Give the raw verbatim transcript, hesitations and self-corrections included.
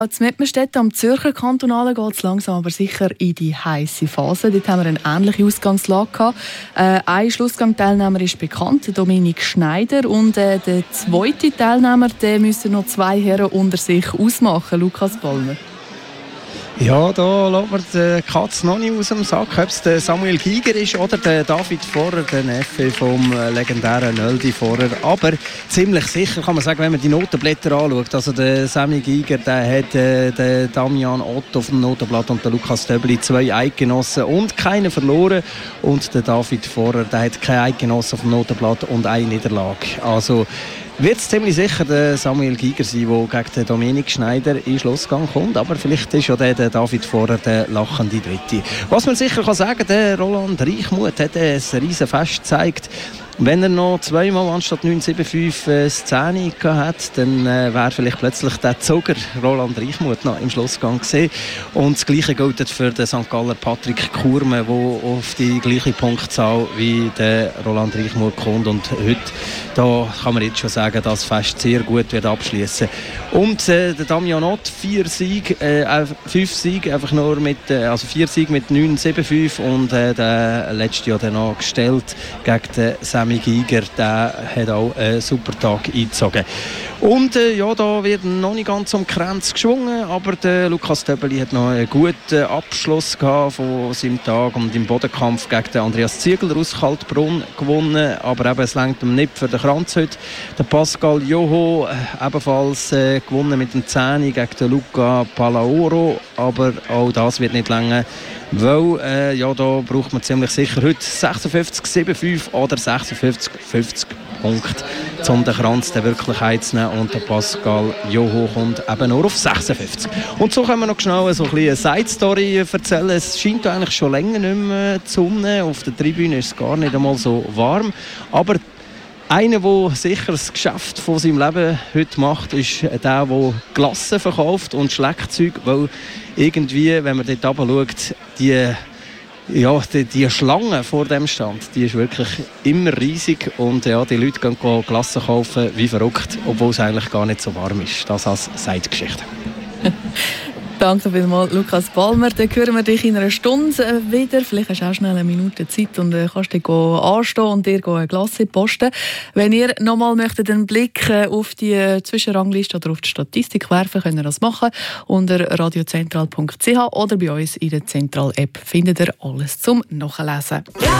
Als Mettmerstedt am Zürcher Kantonalen geht es langsam aber sicher in die heisse Phase. Dort haben wir eine ähnliche Ausgangslage gehabt. Äh, ein Schlussgang-Teilnehmer ist bekannt, Dominik Schneider. Und äh, der zweite Teilnehmer, der müssen noch zwei Herren unter sich ausmachen, Lukas Ballmer. Ja, da lässt man die Katze noch nicht aus dem Sack, ob es der Samuel Giger ist oder der David Vorer, der Neffe vom legendären Nöldi Vorer. Aber ziemlich sicher kann man sagen, wenn man die Notenblätter anschaut, also der Sammy Giger, der hat äh, den Damian Otto auf dem Notenblatt und der Lukas Döbeli zwei Eidgenossen und keinen verloren. Und der David Vorer, der hat keinen Eidgenossen auf dem Notenblatt und eine Niederlage. Also wird es ziemlich sicher der Samuel Giger sein, der gegen den Dominik Schneider in den Schlussgang kommt. Aber vielleicht ist ja der, der David Vorer der lachende Dritte. Was man sicher kann sagen, der Roland Reichmuth hat ein riesen Fest gezeigt. Wenn er noch zweimal anstatt neun sieben fünf äh, Szene gehabt hat, dann äh, wäre vielleicht plötzlich der Zoger Roland Reichmuth noch im Schlussgang gesehen. Und das Gleiche gilt für den Sankt Galler Patrick Kurme, der auf die gleiche Punktzahl wie der Roland Reichmuth kommt. Und heute da kann man jetzt schon sagen, dass das Fest sehr gut wird abschließen. Und äh, der Damian Ott, vier Siege, äh, fünf Siege, einfach nur mit, äh, also vier Siege mit neun sieben fünf und äh, der letzte Jahr dann noch gestellt gegen den Sammy Giger, der hat auch einen super Tag eingezogen. Und äh, ja, da wird noch nicht ganz um die Grenze geschwungen, aber der Lukas Döbeli hat noch einen guten Abschluss gehabt von seinem Tag und im Bodenkampf gegen den Andreas Ziegler aus Kaltbrunn gewonnen, aber eben, es reicht ihm nicht für den Kranz heute. Der Pascal Joho äh, ebenfalls äh, gewonnen mit dem zehn gegen den Luca Palaoro, aber auch das wird nicht länger, weil äh, ja, da braucht man ziemlich sicher heute sechsundfünfzig sieben fünf oder sechsundfünfzig fünfzig Punkte, um den Kranz der Wirklichkeit zu nehmen. Und der Pascal Joho kommt eben nur auf sechsundfünfzig. Und so können wir noch schnell so ein eine Side-Story erzählen. Es scheint eigentlich schon länger nicht mehr die Sonne. Auf der Tribüne ist es gar nicht einmal so warm. Aber einer, der sicher das Geschäft von seinem Leben heute macht, ist der, der Glassen verkauft und Schleckzeug, weil irgendwie, wenn man dort runter schaut, die, ja, die, die Schlange vor dem Stand, die ist wirklich immer riesig und ja, die Leute gehen Glassen kaufen wie verrückt, obwohl es eigentlich gar nicht so warm ist. Das als Seitengeschichte. Danke vielmals, Lukas Ballmer. Dann hören wir dich in einer Stunde wieder. Vielleicht hast du auch schnell eine Minute Zeit und äh, kannst dich anstehen und dir eine Glasse posten. Wenn ihr nochmal möchtet einen Blick auf die Zwischenrangliste oder auf die Statistik werfen, könnt ihr das machen. Unter radiozentral punkt c h oder bei uns in der Zentral-App findet ihr alles zum Nachlesen.